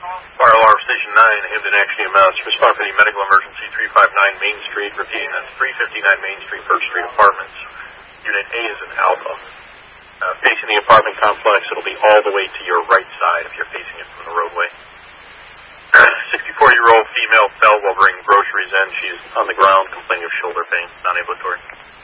Fire Alarm Station 9, Hampton Action EMS. Respond for the medical emergency 359 Main Street. Repeating, that's 359 Main Street, First Street Apartments. Unit A is in Alpha. Facing the apartment complex, it'll be all the way to your right side if you're facing it from the roadway. 64-year-old female fell while bringing groceries in. She is on the ground complaining of shoulder pain, non-ambulatory.